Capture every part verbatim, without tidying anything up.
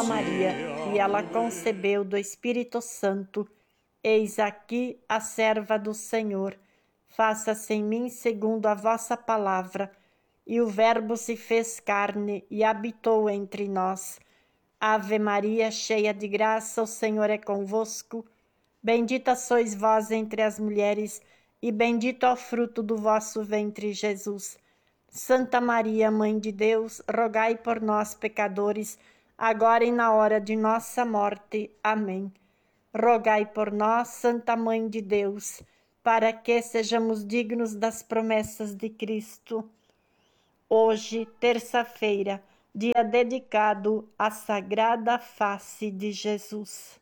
a Maria, e ela concebeu do Espírito Santo. Eis aqui a serva do Senhor. Faça-se em mim segundo a vossa palavra. E o Verbo se fez carne e habitou entre nós. Ave Maria, cheia de graça, o Senhor é convosco. Bendita sois vós entre as mulheres, e bendito é o fruto do vosso ventre, Jesus. Santa Maria, Mãe de Deus, rogai por nós, pecadores, agora e na hora de nossa morte. Amém. Rogai por nós, Santa Mãe de Deus, para que sejamos dignos das promessas de Cristo. Hoje, terça-feira, dia dedicado à Sagrada Face de Jesus.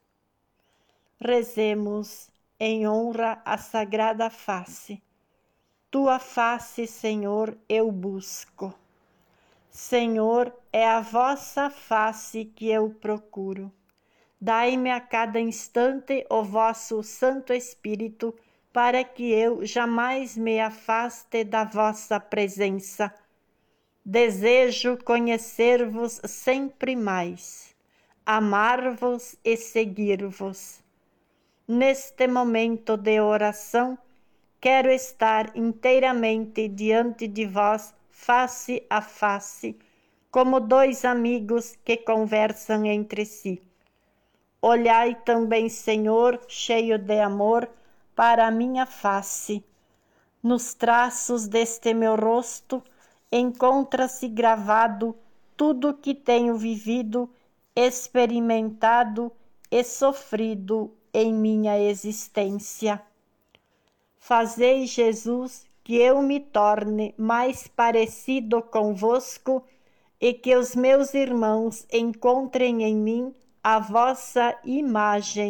Rezemos em honra à Sagrada Face. Tua face, Senhor, eu busco. Senhor, é a vossa face que eu procuro. Dai-me a cada instante o vosso Santo Espírito, para que eu jamais me afaste da vossa presença. Desejo conhecer-vos sempre mais, amar-vos e seguir-vos. Neste momento de oração, quero estar inteiramente diante de vós, face a face, como dois amigos que conversam entre si. Olhai também, Senhor, cheio de amor, para a minha face. Nos traços deste meu rosto encontra-se gravado tudo o que tenho vivido, experimentado e sofrido em minha existência. Fazei, Jesus, que eu me torne mais parecido convosco e que os meus irmãos encontrem em mim a vossa imagem.